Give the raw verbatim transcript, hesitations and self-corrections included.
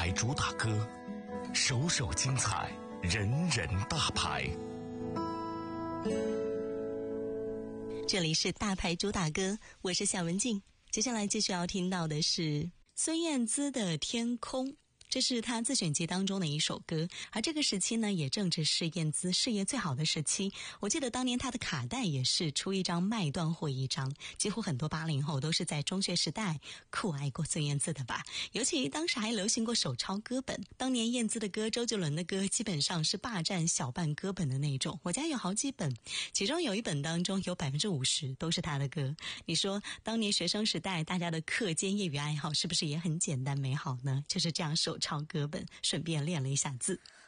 牌主打歌，首首精彩，人人大牌。 这里是大牌主打歌，我是夏文静。接下来继续要听到的是孙燕姿的《天空》，这是她自选集当中的一首歌，而这个时期呢，也正值是燕姿事业最好的时期。我记得当年她的卡带也是出一张卖断货一张，几乎很多八零后都是在中学时代酷爱过孙燕姿的吧。尤其当时还流行过手抄歌本，当年燕姿的歌、周杰伦的歌基本上是霸占小半歌本的那种。我家有好几本，其中有一本当中有百分之五十都是她的歌。你说当年学生时代大家的课间业余爱好是不是也很简单美好呢？就是这样手抄歌本，顺便练了一下字。